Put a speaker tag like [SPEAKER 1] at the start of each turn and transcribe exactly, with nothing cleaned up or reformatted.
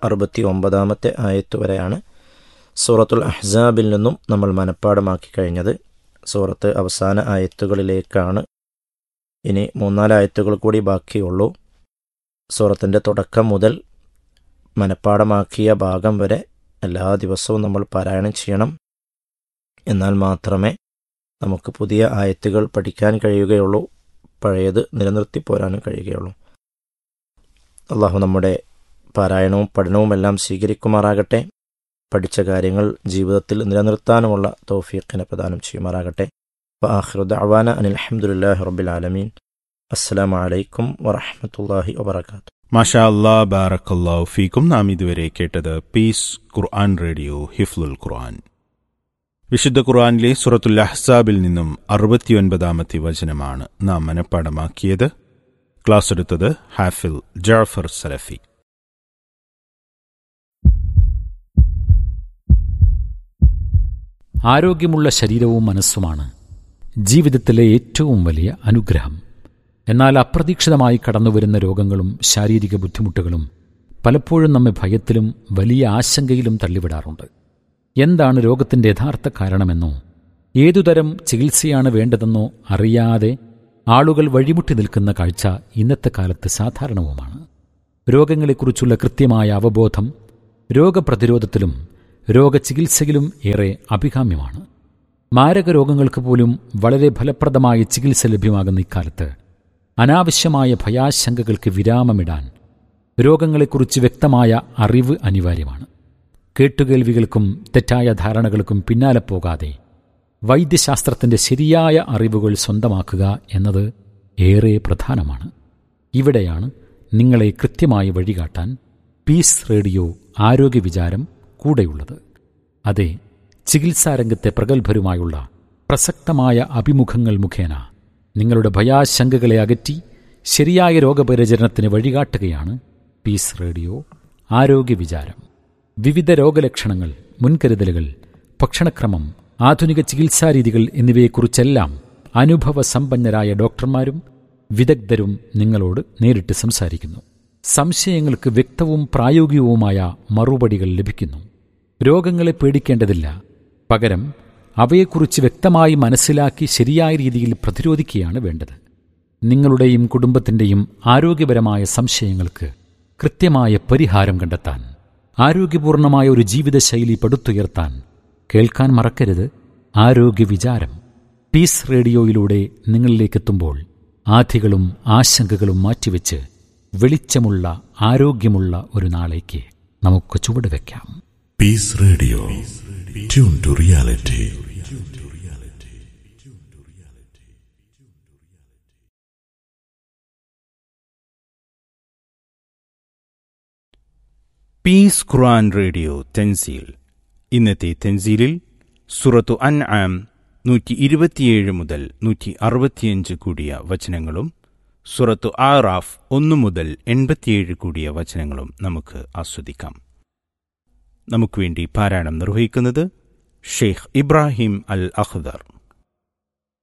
[SPEAKER 1] അറുപത്തി ഒമ്പതാമത്തെ ആയത്ത് വരെയാണ് സൂറത്തുൽ അഹ്സാബിൽ നിന്നും നമ്മൾ മനഃപ്പാടമാക്കി കഴിഞ്ഞത്. സൂറത്ത് അവസാന ആയത്തുകളിലേക്കാണ് ഇനി മൂന്നാലായത്തുകൾ കൂടി ബാക്കിയുള്ളൂ. സൂറത്തിൻ്റെ തുടക്കം മുതൽ മനഃപ്പാടമാക്കിയ ഭാഗം വരെ എല്ലാ ദിവസവും നമ്മൾ പാരായണം ചെയ്യണം. എന്നാൽ മാത്രമേ നമുക്ക് പുതിയ ആയത്തുകൾ പഠിക്കാൻ കഴിയുകയുള്ളൂ, പഴയത് നിലനിർത്തി പോരാനും കഴിയുകയുള്ളൂ. അള്ളാഹു നമ്മുടെ പാരായണവും പഠനവും എല്ലാം സ്വീകരിക്കുമാറാകട്ടെ. പഠിച്ച കാര്യങ്ങൾ ജീവിതത്തിൽ നിലനിർത്താനുമുള്ള തൗഫീഖിനെ പ്രദാനം ചെയ്യുമാറാകട്ടെ. വആഖിറു ദഅവാന അനിൽ ഹംദുലില്ലാഹി റബ്ബിൽ ആലമീൻ. അസ്സലാമു അലൈക്കും വറഹ്മത്തുള്ളാഹി വബറകാതുഹു.
[SPEAKER 2] മാഷാ അല്ലാ, ബാറക്കല്ലാഹു ഫീക്കും. നാം ഇതുവരെ കേട്ടത് പീസ് ഖുർആൻ റേഡിയോ ഹിഫ്ലുൽ ഖുർആൻ. വിശുദ്ധ ഖുർആനിലെ സൂറത്തുൽ അഹ്സാബിൽ നിന്നും അറുപത്തിയൊൻപതാമത്തെ വചനമാണ് നാം മനഃപ്പാടമാക്കിയത്. ക്ലാസ് എടുത്തത് ഹാഫിൽ ജഅഫർ സലഫി.
[SPEAKER 3] ആരോഗ്യമുള്ള ശരീരവും മനസ്സുമാണ് ജീവിതത്തിലെ ഏറ്റവും വലിയ അനുഗ്രഹം. എന്നാൽ അപ്രതീക്ഷിതമായി കടന്നുവരുന്ന രോഗങ്ങളും ശാരീരിക ബുദ്ധിമുട്ടുകളും പലപ്പോഴും നമ്മെ ഭയത്തിലും വലിയ ആശങ്കയിലും തള്ളിവിടാറുണ്ട്. എന്താണ് രോഗത്തിൻ്റെ യഥാർത്ഥ കാരണമെന്നോ ഏതുതരം ചികിത്സയാണ് വേണ്ടതെന്നോ അറിയാതെ ആളുകൾ വഴിമുട്ടി നിൽക്കുന്ന കാഴ്ച ഇന്നത്തെ കാലത്ത് സാധാരണവുമാണ്. രോഗങ്ങളെക്കുറിച്ചുള്ള കൃത്യമായ അവബോധം രോഗപ്രതിരോധത്തിലും രോഗചികിത്സയിലും ഏറെ അഭികാമ്യമാണ്. മാരക രോഗങ്ങൾക്ക് പോലും വളരെ ഫലപ്രദമായ ചികിത്സ ലഭ്യമാകുന്ന ഇക്കാലത്ത് അനാവശ്യമായ ഭയാശങ്കകൾക്ക് വിരാമമിടാൻ രോഗങ്ങളെക്കുറിച്ച് വ്യക്തമായ അറിവ് അനിവാര്യമാണ്. കേട്ടുകേൾവികൾക്കും തെറ്റായ ധാരണകൾക്കും പിന്നാലെ പോകാതെ വൈദ്യശാസ്ത്രത്തിൻ്റെ ശരിയായ അറിവുകൾ സ്വന്തമാക്കുക എന്നത് ഏറെ പ്രധാനമാണ്. ഇവിടെയാണ് നിങ്ങളെ കൃത്യമായി വഴികാട്ടാൻ പീസ് റേഡിയോ ആരോഗ്യ വിചാരം കൂടെയുള്ളത്. അതെ, ചികിത്സാരംഗത്തെ പ്രഗത്ഭരുമായുള്ള പ്രസക്തമായ അഭിമുഖങ്ങൾ മുഖേന നിങ്ങളുടെ ഭയാശങ്കകളെ അകറ്റി ശരിയായ രോഗപരിചരണത്തിന് വഴികാട്ടുകയാണ് പീസ് റേഡിയോ ആരോഗ്യ വിചാരം. വിവിധ രോഗലക്ഷണങ്ങൾ, മുൻകരുതലുകൾ, ഭക്ഷണക്രമം, ആധുനിക ചികിത്സാരീതികൾ എന്നിവയെക്കുറിച്ചെല്ലാം അനുഭവസമ്പന്നരായ ഡോക്ടർമാരും വിദഗ്ധരും നിങ്ങളോട് നേരിട്ട് സംസാരിക്കുന്നു. സംശയങ്ങൾക്ക് വ്യക്തവും പ്രായോഗികവുമായ മറുപടികൾ ലഭിക്കുന്നു. രോഗങ്ങളെ പേടിക്കേണ്ടതില്ല, പകരം അവയെക്കുറിച്ച് വ്യക്തമായി മനസ്സിലാക്കി ശരിയായ രീതിയിൽ പ്രതിരോധിക്കുകയാണ് വേണ്ടത്. നിങ്ങളുടെയും കുടുംബത്തിൻ്റെയും ആരോഗ്യപരമായ സംശയങ്ങൾക്ക് കൃത്യമായ പരിഹാരം കണ്ടെത്താൻ, ആരോഗ്യപൂർണമായ ഒരു ജീവിതശൈലി പടുത്തുയർത്താൻ കേൾക്കാൻ മറക്കരുത് ആരോഗ്യ വിചാരം. പീസ് റേഡിയോയിലൂടെ നിങ്ങളിലേക്കെത്തുമ്പോൾ ആധികളും ആശങ്കകളും മാറ്റിവെച്ച് വെളിച്ചമുള്ള ആരോഗ്യമുള്ള ഒരു നാളേക്ക് നമുക്ക് ചുവടുവെക്കാം.
[SPEAKER 4] Piece radio, tune to reality.
[SPEAKER 2] Piece Quran radio Thanzeel. ഇന്നത്തെ തെൻസീലിൽ സൂറത്തു അൻആം നൂറ്റി ഇരുപത്തിയേഴ് മുതൽ നൂറ്റി അറുപത്തിയഞ്ച് കൂടിയ വചനങ്ങളും സൂറത്തു ആറാഫ് ഒന്നു മുതൽ എൺപത്തിയേഴ് കൂടിയ വചനങ്ങളും നമുക്ക് ആസ്വദിക്കാം. നമുക്ക് വേണ്ടി പാരായണം നിർവഹിക്കുന്നത് ഷെയ്ഖ് ഇബ്രാഹിം അൽ അഖ്ദർ.